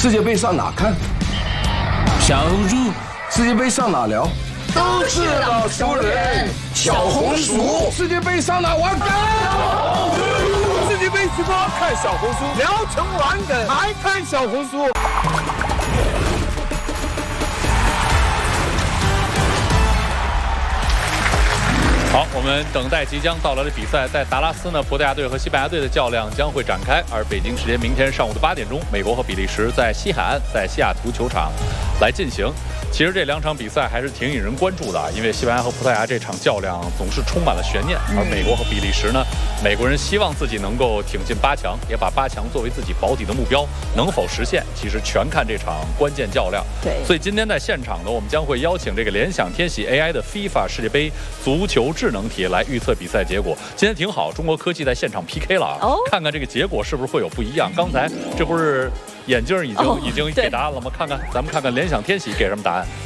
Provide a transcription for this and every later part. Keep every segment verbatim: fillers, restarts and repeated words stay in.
世界杯上哪看？ 小红书。 世界杯上哪聊？ 都是老熟人。小红书。 世界杯上哪玩梗？ 世界杯直播看小红书，聊成玩梗还看小红书。 好，我们等待即将到来的比赛，在达拉斯呢，葡萄牙队和西班牙队的较量将会展开。而北京时间明天上午的八点钟，美国和比利时在西海岸，在西雅图球场来进行。其实这两场比赛还是挺引人关注的，因为西班牙和葡萄牙这场较量总是充满了悬念，而美国和比利时呢，美国人希望自己能够挺进八强，也把八强作为自己保底的目标，能否实现，其实全看这场关键较量。 对， 所以今天在现场呢，我们将会邀请这个联想天喜 A I 的 FIFA 世界杯足球智能题来预测比赛结果。今天挺好，中国科技在现场 P K 了啊， 哦、 看看这个结果是不是会有不一样。刚才这不是眼镜已经、哦、已经给答案了吗？看看，咱们看看联想天喜给什么答案。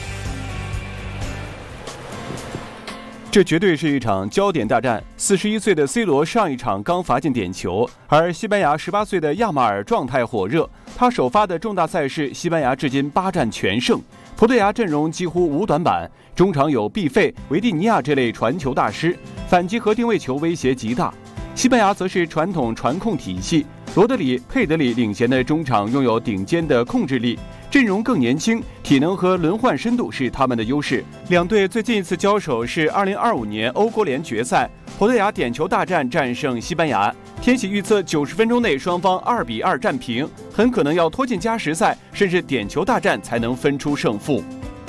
这绝对是一场焦点大战。四十一岁的 C 罗上一场刚罚进点球，而西班牙十八岁的亚马尔状态火热。他首发的重大赛事，西班牙至今八战全胜。葡萄牙阵容几乎无短板，中场有毕费、维蒂尼亚这类传球大师，反击和定位球威胁极大。西班牙则是传统传控体系，罗德里、佩德里领衔的中场拥有顶尖的控制力。阵容更年轻，体能和轮换深度是他们的优势。两队最近一次交手是二零二五年欧国联决赛，葡萄牙点球大战战胜西班牙。天喜预测九十分钟内双方二比二战平，很可能要拖进加时赛，甚至点球大战才能分出胜负。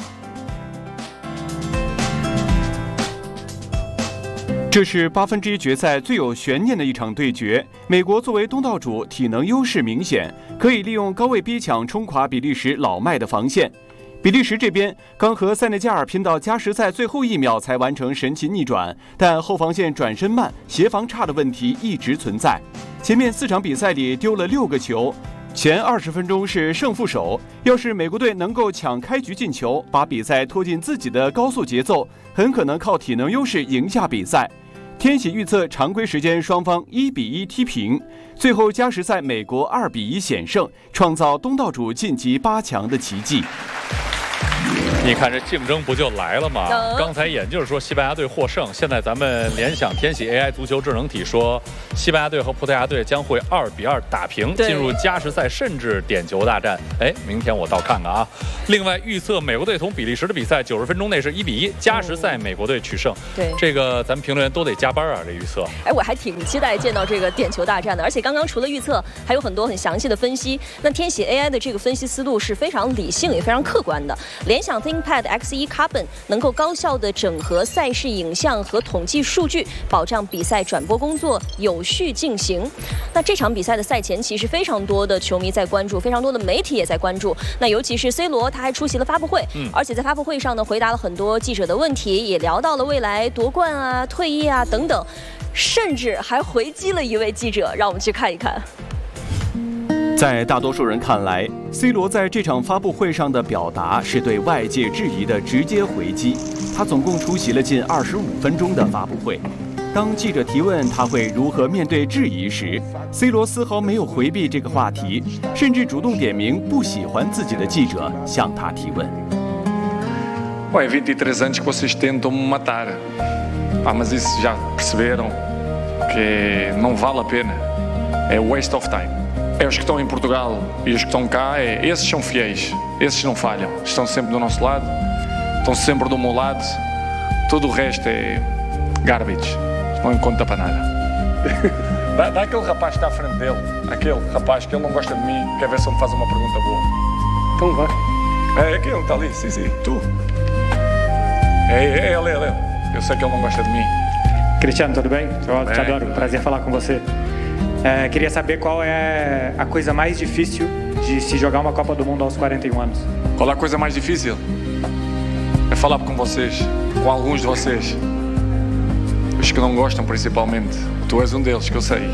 这是八分之一决赛最有悬念的一场对决。美国作为东道主，体能优势明显，可以利用高位逼抢冲垮比利时老迈的防线。比利时这边刚和塞内加尔拼到加时赛最后一秒才完成神奇逆转，但后防线转身慢、协防差的问题一直存在。前面四场比赛里丢了六个球，前二十分钟是胜负手。要是美国队能够抢开局进球，把比赛拖进自己的高速节奏，很可能靠体能优势赢下比赛。天喜预测常规时间双方一比一踢平，最后加时赛美国二比一险胜，创造东道主晋级八强的奇迹。 你看这竞争不就来了吗？刚才眼镜说西班牙队获胜，现在咱们联想天喜 A I 足球智能体说西班牙队和葡萄牙队将会二比二打平，进入加时赛甚至点球大战。哎，明天我倒看看啊。另外预测美国队同比利时的比赛九十分钟内是一比一，加时赛美国队取胜。 对， 这个咱们评论员都得加班啊，这预测。 哎，我还挺期待见到这个点球大战的，而且刚刚除了预测，还有很多很详细的分析。那天喜 A I 的这个分析思路是非常理性也非常客观的。联想 ThinkPad X 一 Carbon 能够高效的整合赛事影像和统计数据，保障比赛转播工作有序进行。那这场比赛的赛前其实非常多的球迷在关注，非常多的媒体也在关注。那尤其是 C 罗，他还出席了发布会，嗯、而且在发布会上呢，回答了很多记者的问题，也聊到了未来夺冠啊、退役啊等等，甚至还回击了一位记者。让我们去看一看。 在大多数人看来 ，C 罗在这场发布会上的表达是对外界质疑的直接回击。他总共出席了近二十五分钟的发布会。当记者提问他会如何面对质疑时 ，C 罗丝毫没有回避这个话题，甚至主动点名不喜欢自己的记者向他提问。 Ué, vinte e três anos que vocês tentam me matar. Ah, mas isso já perceberam que não vale a pena. É waste of time.É os que estão em Portugal e os que estão cá, é, esses são fiéis, esses não falham, estão sempre do nosso lado, estão sempre do meu lado, todo o resto é garbage, não conta para nada. dá, dá aquele rapaz que está à frente dele, aquele rapaz que ele não gosta de mim, quer ver se ele me faz uma pergunta boa. Então vai. É aquele que está ali, sim, sim, tu. É, é ele, é ele, eu sei que ele não gosta de mim. Cristiano, tudo bem? Eu te adoro, prazer falar com você.É, queria saber qual é a coisa mais difícil de se jogar uma Copa do Mundo aos quarenta e um anos. Qual é a coisa mais difícil? É falar com vocês, com alguns de vocês. Os que não gostam principalmente. Tu és um deles, que eu sei.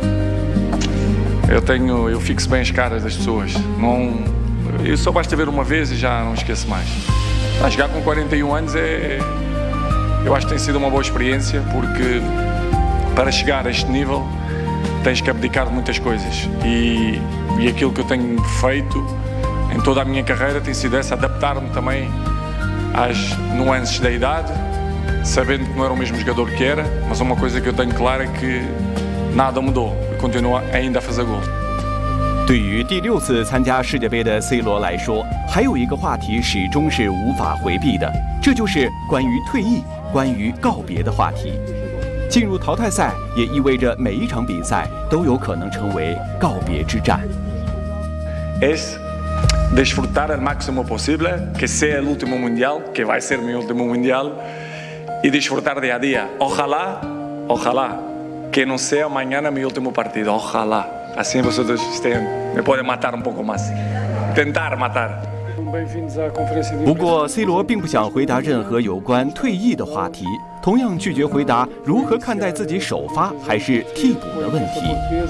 Eu tenho, eu fixo bem as caras das pessoas. Não, eu só basta ver uma vez e já não esqueço mais. A jogar com quarenta e um anos é, eu acho que tem sido uma boa experiência, porque para chegar a este nível tens que abdicar de muitas coisas e, e aquilo que eu tenho feito em toda a minha carreira tem sido essa, adaptar-me também às nuances da idade, sabendo que não era o mesmo jogador que era, mas uma coisa que eu tenho clara é que nada mudou e continua ainda a fazer gol. 对于第六次参加世界杯的 C 罗来说，还有一个话题始终是无法回避的，这就是关于退役、关于告别的话题。进入淘汰赛也意味着每一场比赛都有可能成为告别之战。 Es disfrutar al máximo posible, que sea el último mundial, que va a ser mi último mundial, y disfrutar día a día. Ojalá, ojalá, que no sea mañana mi último partido, ojalá. Así vosotros estén, me pueden matar un poco más, intentar matar. 不过 ，C 罗并不想回答任何有关退役的话题，同样拒绝回答如何看待自己首发还是替补的问题。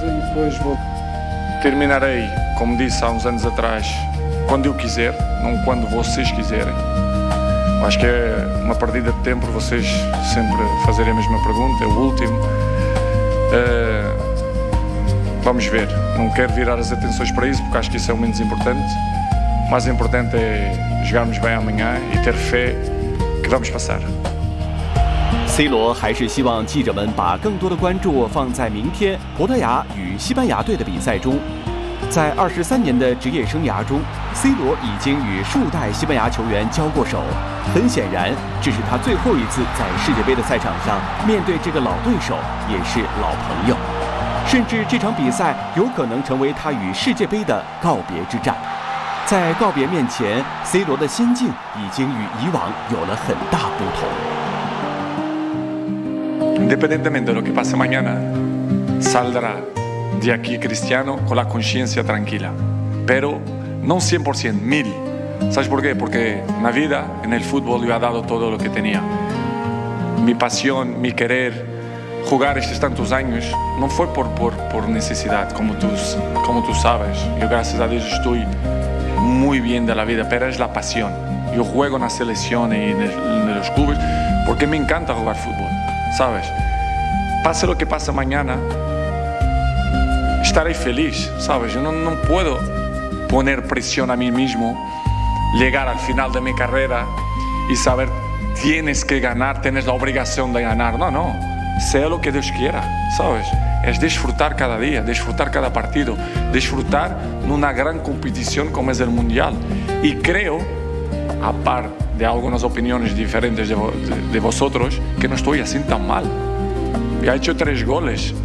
Terminarei, como disse há uns anos atrás, quando eu quiser, não quando vocês quiserem. Acho que é uma perdida de tempo vocês sempre fazerem a mesma pergunta, é o último. Uh, vamos ver, não quero virar as atenções para isso porque acho que isso é o menos importante. O mais importante é jogarmos bem amanhã e ter fé que vamos passar. C 罗还是希望记者们把更多的关注放在明天葡萄牙与西班牙队的比赛中。在二十三年的职业生涯中 ，C 罗已经与数代西班牙球员交过手。很显然，这是他最后一次在世界杯的赛场上面对这个老对手，也是老朋友。甚至这场比赛有可能成为他与世界杯的告别之战。在告别面前 ，C 罗的心境已经与以往有了很大不同。 Independientemente de lo que pase mañana, saldrá de aquí Cristiano con la conciencia tranquila. Pero no cien por ciento, mil. ¿Sabes por qué? Porque en la vida, en el fútbol, yo he dado todo lo que tenía. Mi pasión, mi querer, jugar estos tantos años, no fue por, por, por necesidad, como tú, como tú sabes. Yo, gracias a Dios, estoy muy bien de la vida, pero es la pasión. Yo juego en la selección y en, el, en los clubes porque me encanta jugar fútbol, ¿sabes? Pase lo que pase mañana, estaré feliz, ¿sabes? Yo no, no puedo poner presión a mí mismo, llegar al final de mi carrera y saber tienes que ganar, tienes la obligación de ganar. No, no, sea lo que Dios quiera, ¿sabes? Es disfrutar cada día, disfrutar cada partido, disfrutar en una gran competición como es el Mundial. Y creo, a par de algunas opiniones diferentes de, de, de vosotros, que no estoy así tan mal. Ya he hecho tres goles.